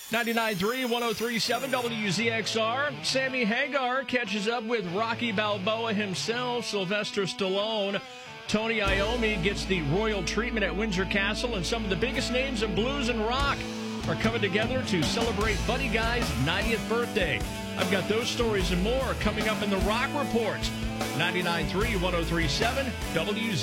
99.3, 103.7 WZXR. Sammy Hagar catches up with Rocky Balboa himself, Sylvester Stallone. Tony Iommi gets the royal treatment at Windsor Castle, and some of the biggest names of blues and rock are coming together to celebrate Buddy Guy's 90th birthday. I've got those stories and more coming up in the Rock Report. 99.3, 103.7 WZXR.